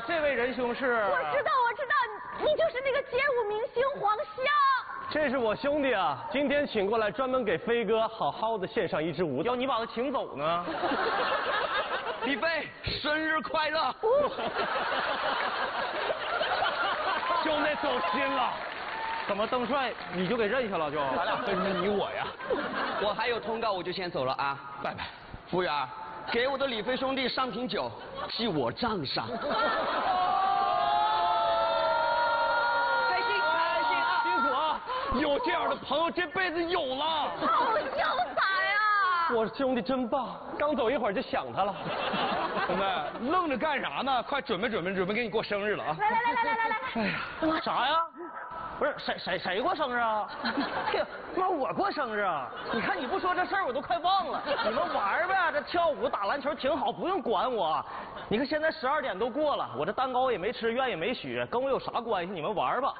这位仁兄是？ 我知道，你就是那个街舞明星黄香。 这是我兄弟啊，今天请过来专门给飞哥好好的献上一支舞，要你把他请走呢。 李飞，生日快乐！ 兄弟走心了，怎么邓帅你就给认下了就？ 咱俩分什么你我呀？我还有通告，我就先走了啊！ 拜拜。 服务员，给我的李飞兄弟上瓶酒，记我账上。 开心啊！辛苦啊！有这样的朋友，这辈子有了。 好潇洒呀！ 我兄弟真棒，刚走一会儿就想他了。兄弟，愣着干啥呢？快准备给你过生日了啊！ 来！ 哎呀，啥呀？不是谁过生日啊？妈，我过生日啊！你看你不说这事儿，我都快忘了。你们玩呗，这跳舞打篮球挺好，不用管我。你看现在12点都过了，我这蛋糕也没吃，愿也没许，跟我有啥关系？你们玩吧。